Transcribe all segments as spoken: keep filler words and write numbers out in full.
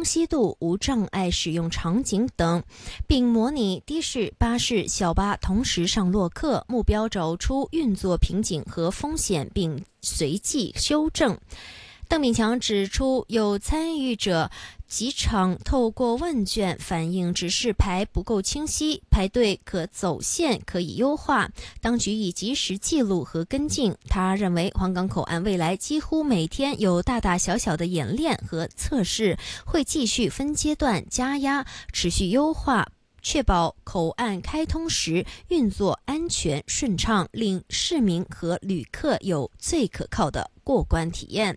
清晰度、无障碍使用场景等，并模拟的士、巴士、小巴同时上落客，目标找出运作瓶颈和风险，并随即修正。邓炳强指出，有参与者几场透过问卷反映指示牌不够清晰，排队可走线可以优化，当局已及时记录和跟进。他认为黄冈口岸未来几乎每天有大大小小的演练和测试，会继续分阶段加压，持续优化，确保口岸开通时运作安全顺畅，令市民和旅客有最可靠的过关体验。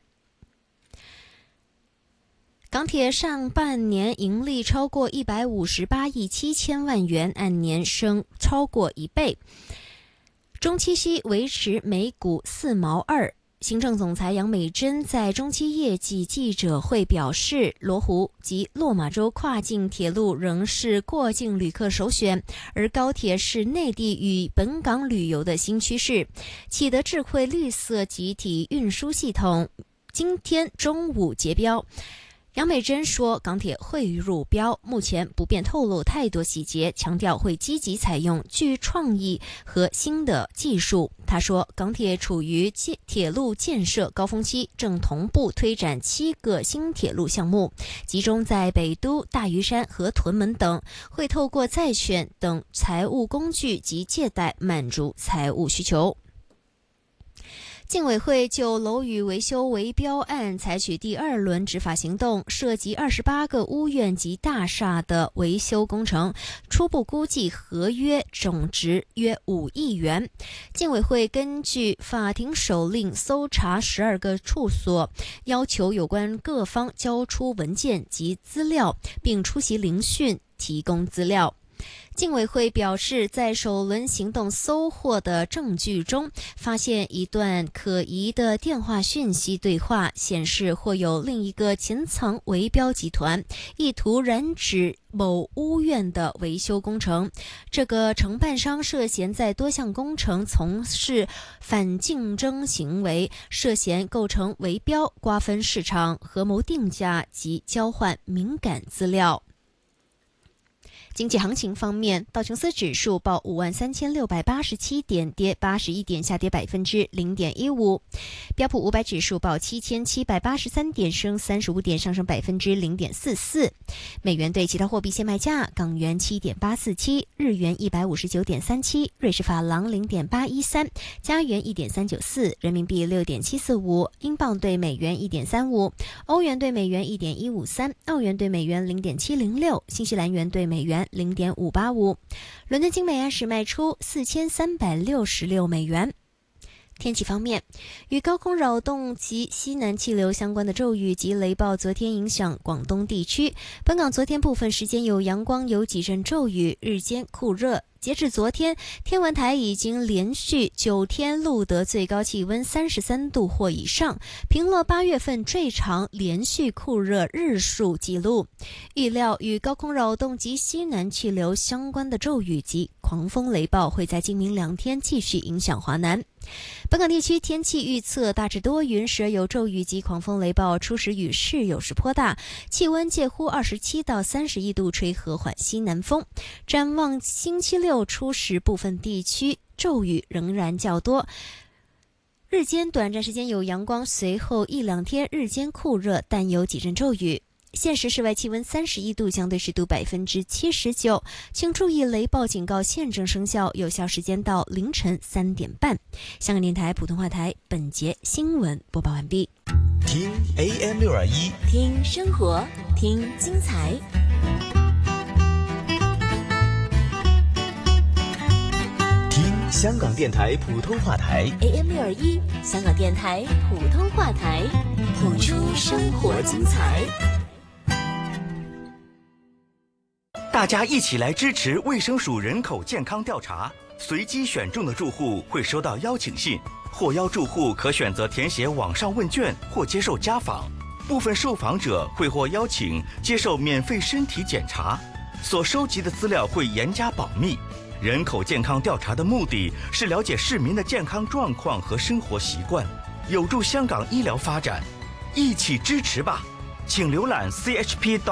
港铁上半年盈利超过一百五十八亿七千万元，按年升超过一倍。中期息维持每股四毛二。行政总裁杨美珍在中期业绩记者会表示，罗湖及落马洲跨境铁路仍是过境旅客首选，而高铁是内地与本港旅游的新趋势。启德智慧绿色集体运输系统今天中午截标。杨美珍说，港铁会入标，目前不便透露太多细节，强调会积极采用具创意和新的技术。他说，港铁处于铁路建设高峰期，正同步推展七个新铁路项目，集中在北都、大屿山和屯门等，会透过债券等财务工具及借贷满足财务需求。竞委会就楼宇维修围标案采取第二轮执法行动，涉及二十八个屋苑及大厦的维修工程，初步估计合约总值约五亿元。竞委会根据法庭手令搜查十二个处所，要求有关各方交出文件及资料，并出席聆讯提供资料。竞委会表示，在首轮行动搜获的证据中，发现一段可疑的电话讯息对话，显示或有另一个潜藏围标集团意图染指某屋苑的维修工程。这个承办商涉嫌在多项工程从事反竞争行为，涉嫌构成围标、瓜分市场、合谋定价及交换敏感资料。经济行情方面，道琼斯指数报五万三千六百八十七点，跌八十一点，下跌百分之零点一五。标普五百指数报七千七百八十三点，升三十五点，上升百分之零点四四。美元对其他货币现卖价：港元七点八四七，日元一百五十九点三七，瑞士法郎零点八一三，加元一点三九四，人民币六点七四五，英镑对美元一点三五，欧元对美元一点一五三，澳元对美元零点七零六，新西兰元对美元零点五八五。伦敦金每安士卖出四千三百六十六美元。天气方面，与高空扰动及西南气流相关的骤雨及雷暴昨天影响广东地区。本港昨天部分时间有阳光，有几阵骤雨，日间酷热。截至昨天，天文台已经连续九天录得最高气温三十三度或以上，平了八月份最长连续酷热日数记录。预料与高空扰动及西南气流相关的骤雨及狂风雷暴会在今明两天继续影响华南。本港地区天气预测大致多云，时而有骤雨及狂风雷暴，初时雨势有时颇大，气温介乎二十七到三十一度，吹和缓西南风。展望星期六初时，部分地区骤雨仍然较多，日间短暂时间有阳光，随后一两天日间酷热，但有几阵骤雨。现时室外气温三十一度，相对湿度百分之七十九，请注意雷暴警告现正生效，有效时间到凌晨三点半。香港电台普通话台本节新闻播报完毕。 听 A M 六二一， 听生活，听精彩。 听香港电台普通话台 A M 六二一，香港电台普通话台，谱出生活精彩。 大家一起来支持卫生署人口健康调查，随机选中的住户会收到邀请信，获邀住户可选择填写网上问卷或接受家访，部分受访者会获邀请接受免费身体检查，所收集的资料会严加保密。人口健康调查的目的是了解市民的健康状况和生活习惯，有助香港医疗发展，一起支持吧！请浏览 c h p dot